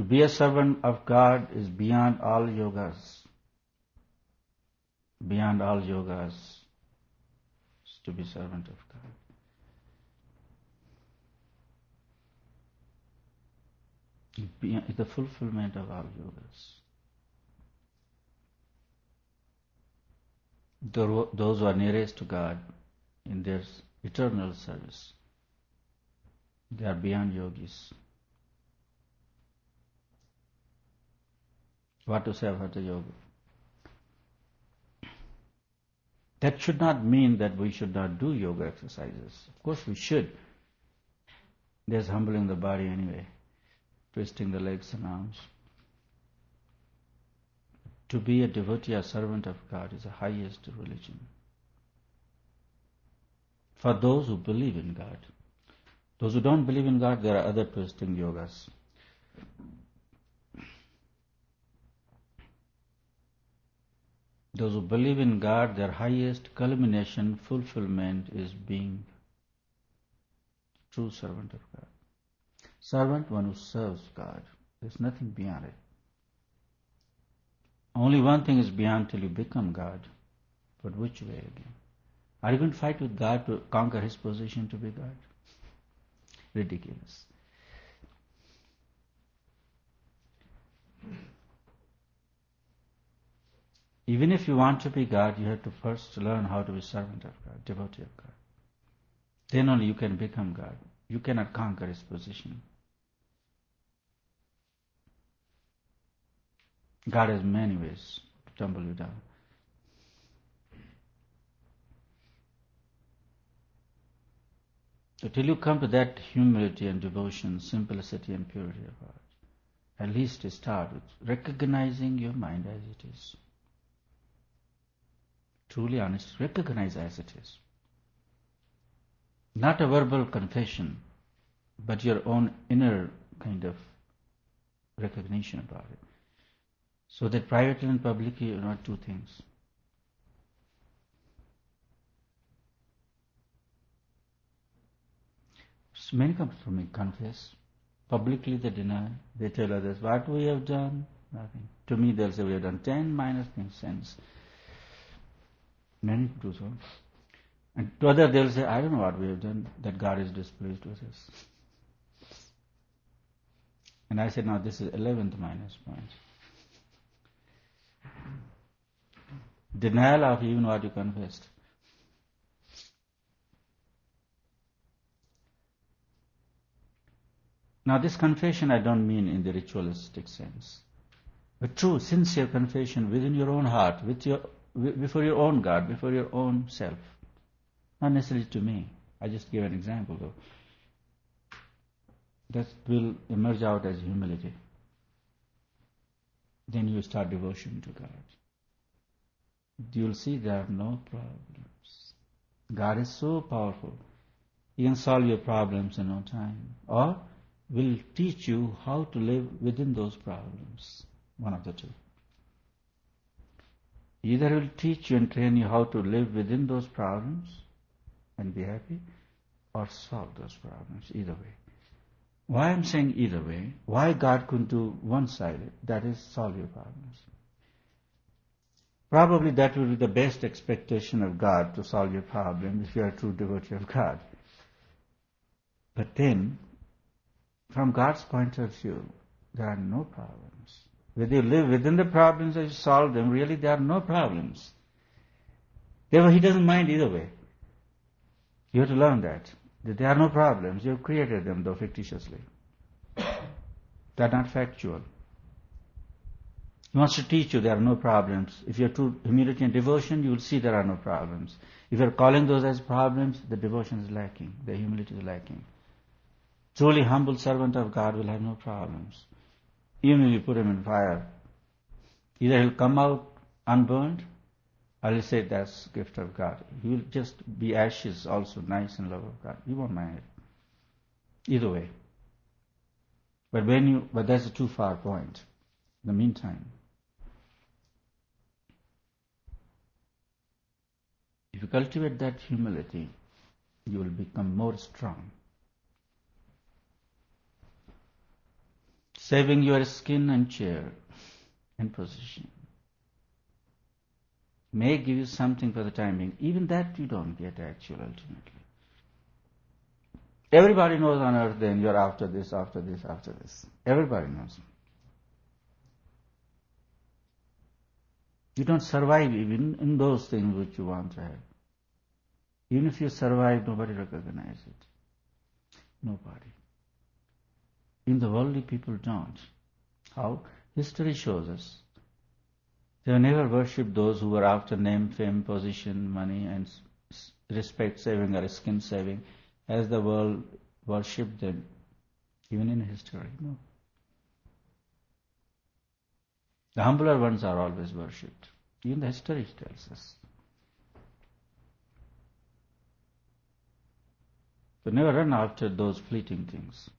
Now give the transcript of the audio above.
be a servant of God is beyond all yogas. Beyond all yogas is to be servant of God. It's the fulfillment of all yogas. Those who are nearest to God in their eternal service, they are beyond yogis. What to say of Hatha Yoga? That should not mean that we should not do yoga exercises. Of course we should. There's humbling the body anyway, twisting the legs and arms. To be a devotee, a servant of God is the highest religion. For those who believe in God. Those who don't believe in God, there are other twisting yogas. Those who believe in God, their highest culmination, fulfillment is being true servant of God. Servant, one who serves God. There's nothing beyond it. Only one thing is beyond till you become God. But which way again? Are you going to fight with God to conquer His position to be God? Ridiculous. Even if you want to be God, you have to first learn how to be servant of God, devotee of God. Then only you can become God. You cannot conquer His position. God has many ways to tumble you down. So till you come to that humility and devotion, simplicity and purity of heart, at least start with recognizing your mind as it is. Truly honest, recognize as it is. Not a verbal confession, but your own inner kind of recognition about it. So that privately and publicly are not two things. So many come to me, confess. Publicly they deny. They tell others, what we have done? Nothing. To me they'll say, we have done 10 minor things since. Many do so. And to others they'll say, I don't know what we have done, that God is displeased with us. And I said, now this is 11th minus point. Denial of even what you confessed. Now this confession I don't mean in the ritualistic sense, but true, sincere confession within your own heart, before your own God, before your own self. Not necessarily to me. I just give an example though. That will emerge out as humility. Then you start devotion to God. You'll see there are no problems. God is so powerful. He can solve your problems in no time. Or will teach you how to live within those problems. One of the two. Either He will teach you and train you how to live within those problems and be happy, or solve those problems. Either way. Why I'm saying either way? Why God couldn't do one-sided? That is, solve your problems. Probably that will be the best expectation of God, to solve your problem if you are a true devotee of God. But then, from God's point of view, there are no problems. Whether you live within the problems or you solve them, really there are no problems. Therefore, He doesn't mind either way. You have to learn that there are no problems. You have created them, though fictitiously. They are not factual. He wants to teach you there are no problems. If you have true humility and devotion, you will see there are no problems. If you are calling those as problems, the devotion is lacking, the humility is lacking. Truly humble servant of God will have no problems. Even if you put him in fire, either he'll come out unburned, or he'll say that's the gift of God. He will just be ashes also, nice in love of God. He won't mind it. Either way. But that's a too far point. In the meantime, if you cultivate that humility, you will become more strong. saving your skin and chair and position may give you something for the time being. Even that you don't get actually ultimately. Everybody knows on earth then you're after this, after this, after this. Everybody knows. You don't survive even in those things which you want to have. Even if you survive, nobody recognizes it. Nobody. Even the worldly people don't. How? History shows us. They have never worshipped those who were after name, fame, position, money, and respect saving or skin saving, as the world worshipped them, even in history. No. The humbler ones are always worshipped. Even the history tells us. So never run after those fleeting things.